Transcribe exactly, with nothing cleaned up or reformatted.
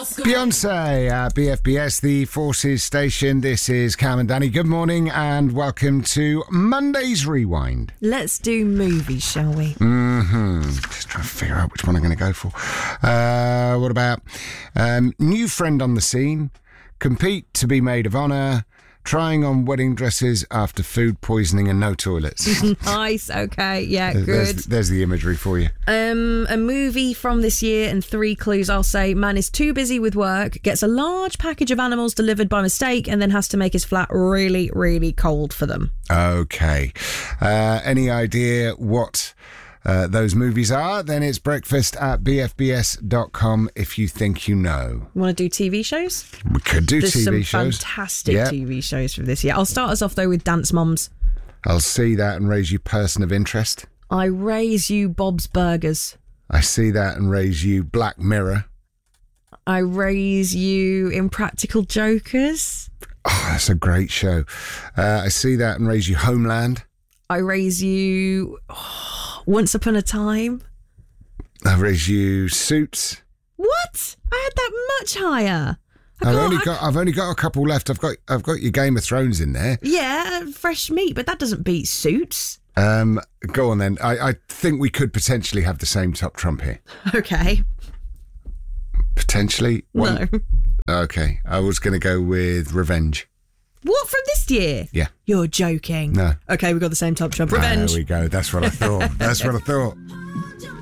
Beyonce at B F B S, the Forces station. This is Cam and Danny. Good morning and welcome to Monday's Rewind. Let's do movies, shall we? Mm-hmm. Just trying to figure out which one I'm going to go for. Uh, what about um, new friend on the scene, compete to be maid of honour, trying on wedding dresses after food poisoning and no toilets. Nice, okay, yeah, There's, good. there's, there's the imagery for you. Um, a movie from this year and three clues, I'll say. Man is too busy with work, gets a large package of animals delivered by mistake, and then has to make his flat really, really cold for them. Okay. Uh, any idea what uh, those movies are? Then it's breakfast at b f b s dot com if you think you know. Want to do T V shows? We could do There's T V some shows. fantastic Yep. T V shows from this year. I'll start us off, though, with Dance Moms. I'll see that and raise you person of interest. I Raise You Bob's Burgers. I see that and raise you Black Mirror. I Raise You Impractical Jokers. Oh, that's a great show. Uh, I see that and raise you Homeland. I Raise You oh, Once Upon a Time. I raise you Suits. What? I had that much higher. I I've can't- only I- got I've only got a couple left. I've got I've got your Game of Thrones in there. Yeah, fresh meat, but that doesn't beat Suits. Um, go on then. I, I think we could potentially have the same top trump here. Okay. Potentially. One- No. Okay. I was going to go with Revenge. What, from this year? Yeah. You're joking. No. Okay, we've got the same top trump. Revenge. There we go. That's what I thought. That's what I thought.